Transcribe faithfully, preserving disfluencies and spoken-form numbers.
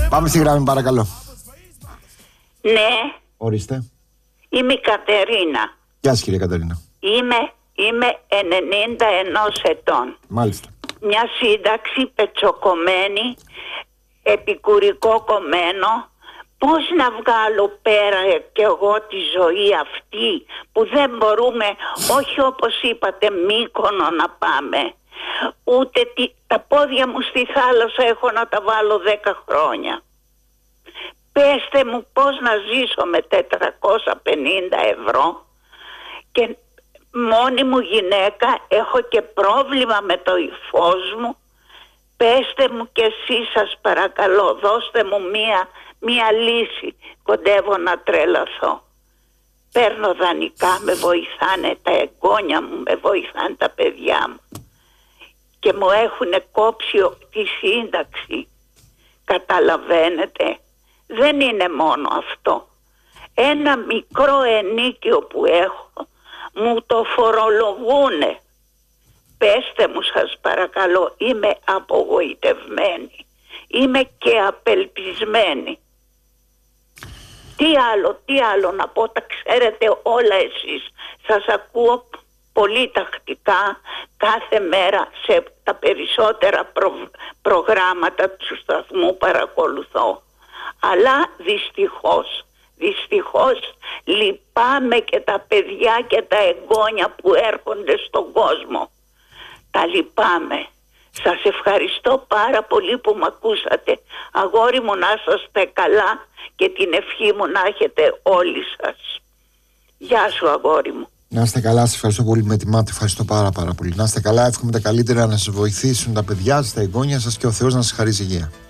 Πάμε στη γράμμη, παρακαλώ. Ναι. Ορίστε. Είμαι η Κατερίνα. Γεια σας, κυρία Κατερίνα. Είμαι, είμαι ενενήντα ένα ετών. Μάλιστα. Μια σύνταξη πετσοκομμένη, επικουρικό κομμένο. Πώς να βγάλω πέρα κι εγώ τη ζωή αυτή που δεν μπορούμε, όχι όπως είπατε Μύκονο να πάμε, ούτε τι, τα πόδια μου στη θάλασσα έχω να τα βάλω δέκα χρόνια. Πέστε μου πώς να ζήσω με τετρακόσια πενήντα ευρώ και μόνη μου γυναίκα, έχω και πρόβλημα με το υφός μου. Πέστε μου κι εσείς σας παρακαλώ, δώστε μου μία, μία λύση, κοντεύω να τρελαθώ. Παίρνω δανεικά, με βοηθάνε τα εγγόνια μου, με βοηθάνε τα παιδιά μου και μου έχουν κόψει τη σύνταξη. Καταλαβαίνετε, δεν είναι μόνο αυτό. Ένα μικρό ενίκιο που έχω μου το φορολογούνε. Πέστε μου σας παρακαλώ, είμαι απογοητευμένη. Είμαι και απελπισμένη. Τι άλλο, τι άλλο να πω, τα ξέρετε όλα εσείς. Σας ακούω πολύ τακτικά κάθε μέρα σε τα περισσότερα προ, προγράμματα του σταθμού παρακολουθώ. Αλλά δυστυχώς, δυστυχώς λυπάμαι και τα παιδιά και τα εγγόνια που έρχονται στον κόσμο. Τα λυπάμαι. Σας ευχαριστώ πάρα πολύ που με ακούσατε. Αγόρι μου, να είσαστε καλά και την ευχή μου να έχετε όλοι σας. Γεια σου αγόρι μου. Να είστε καλά, σας ευχαριστώ πολύ με τη Μάτη, ευχαριστώ πάρα πάρα πολύ. Να είστε καλά, εύχομαι τα καλύτερα, να σας βοηθήσουν τα παιδιά σας, τα εγγόνια σας και ο Θεός να σας χαρίσει υγεία.